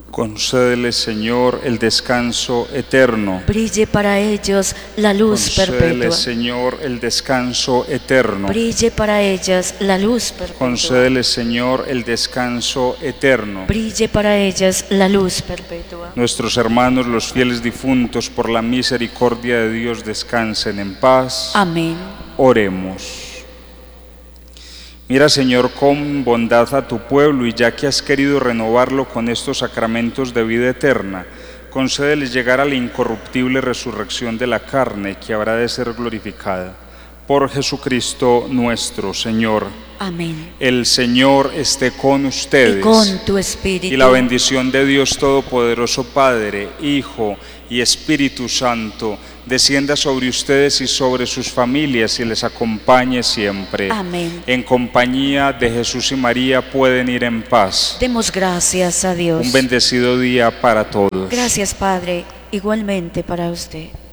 Concédele, Señor, el descanso eterno. Brille para ellos la luz Concédele, perpetua. Señor, el descanso eterno. Brille para ellas la luz perpetua. Concédele, Señor, el descanso eterno. Brille para ellas la luz perpetua. Nuestros hermanos, los fieles difuntos, por la misericordia de Dios, descansen en paz. Amén. Oremos. Mira, Señor, con bondad a tu pueblo, y ya que has querido renovarlo con estos sacramentos de vida eterna, concédeles llegar a la incorruptible resurrección de la carne, que habrá de ser glorificada. Por Jesucristo nuestro Señor. Amén. El Señor esté con ustedes. Y con tu espíritu. Y la bendición de Dios Todopoderoso, Padre, Hijo y Espíritu Santo, descienda sobre ustedes y sobre sus familias y les acompañe siempre. Amén. En compañía de Jesús y María pueden ir en paz. Demos gracias a Dios. Un bendecido día para todos. Gracias, Padre, igualmente para usted.